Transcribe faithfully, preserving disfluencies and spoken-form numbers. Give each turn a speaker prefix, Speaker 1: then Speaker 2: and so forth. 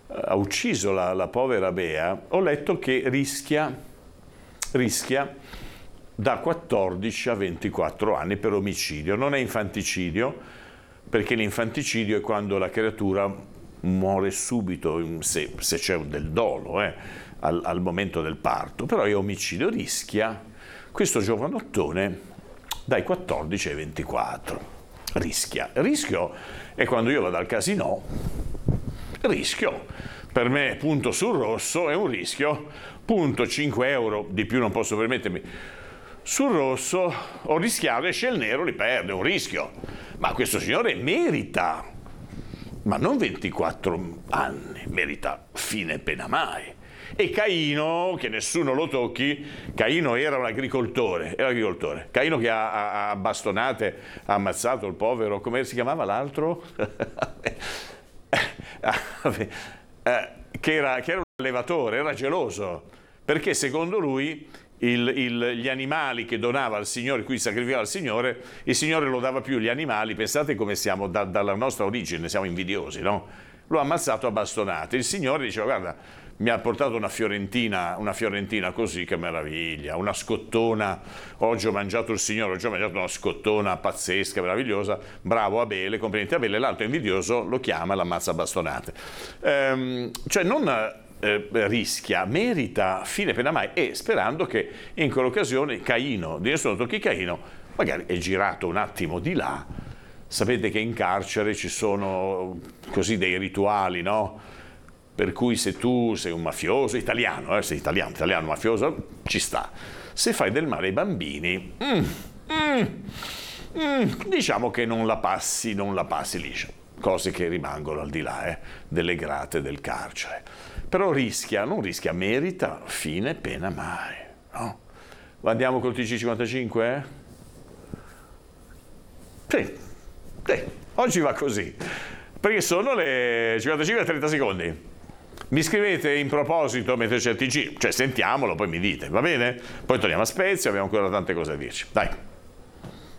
Speaker 1: ha ucciso la, la povera Bea, ho letto che rischia, rischia da quattordici a ventiquattro anni per omicidio. Non è infanticidio, perché l'infanticidio è quando la creatura muore subito, se, se c'è del dolo, eh, al, al momento del parto. Però è omicidio, rischia questo giovanottone dai quattordici ai ventiquattro. Rischia. Il rischio è quando io vado al casino. Rischio. Per me punto sul rosso è un rischio. Punto cinque euro, di più non posso permettermi. Sul rosso ho rischiato, esce il nero, li perde, è un rischio. Ma questo signore merita, ma non ventiquattro anni, merita fine pena mai. E Caino, che nessuno lo tocchi, Caino era un agricoltore, era un agricoltore. Caino che a, a, a bastonate ha ammazzato il povero, come si chiamava l'altro? che, era, che era un allevatore, era geloso, perché secondo lui il, il, gli animali che donava al Signore, cui sacrificava al Signore, il Signore lo dava più gli animali. Pensate come siamo da, dalla nostra origine, siamo invidiosi, no? Lo ha ammazzato a bastonate. Il Signore diceva: guarda, mi ha portato una fiorentina, una fiorentina così, che meraviglia, una scottona, oggi ho mangiato il Signore, oggi ho mangiato una scottona pazzesca, meravigliosa, bravo Abele, complimenti Abele. L'altro invidioso lo chiama e l'ammazza a bastonate. Ehm, cioè non eh, rischia, merita fine pena mai, e sperando che in quell'occasione Caino, di nessuno tocchi Caino, magari è girato un attimo di là. Sapete che in carcere ci sono così dei rituali, no? Per cui se tu sei un mafioso italiano, eh, sei italiano, italiano mafioso, ci sta. Se fai del male ai bambini, mm, mm, mm, diciamo che non la passi, non la passi liscia. Cose che rimangono al di là eh, delle grate del carcere. Però rischia, non rischia, merita fine pena mai. No? Andiamo col T C cinquantacinque? Eh? Sì, sì, oggi va così. Perché sono le cinquantacinque e trenta secondi. Mi scrivete in proposito mentre c'è il T G, cioè sentiamolo, poi mi dite, va bene? Poi torniamo a Spezia, abbiamo ancora tante cose da dirci. Dai.